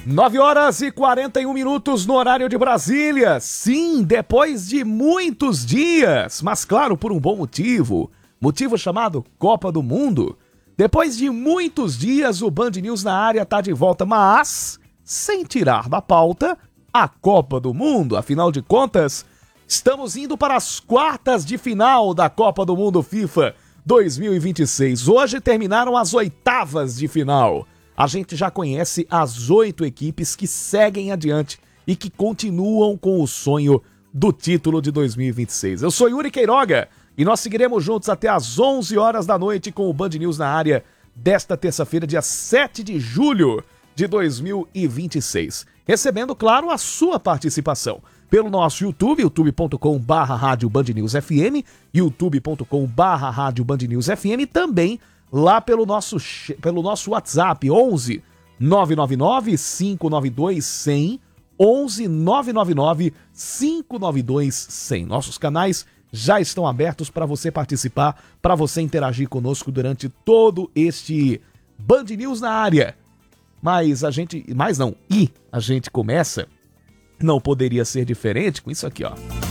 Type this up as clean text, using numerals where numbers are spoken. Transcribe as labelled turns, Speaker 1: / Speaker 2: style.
Speaker 1: 9h41 no horário de Brasília. Sim, depois de muitos dias, mas claro, por um bom motivo. Motivo chamado Copa do Mundo. Depois de muitos dias, o Band News na área tá de volta, mas sem tirar da pauta a Copa do Mundo. Afinal de contas, estamos indo para as quartas de final da Copa do Mundo FIFA 2026. Hoje terminaram as oitavas de final. A gente já conhece as 8 equipes que seguem adiante e que continuam com o sonho do título de 2026. Eu sou Yuri Queiroga e nós seguiremos juntos até às 11 horas da noite com o Band News na área desta terça-feira, dia 7 de julho de 2026. Recebendo, claro, a sua participação pelo nosso YouTube, youtube.com/rádio Band News FM, youtube.com/rádio Band News FM, também lá pelo nosso WhatsApp, 11 999 592 100, 11 999 592 100. Nossos canais já estão abertos para você participar, para você interagir conosco durante todo este Band News na área. Mas a gente começa, não poderia ser diferente com isso aqui, ó.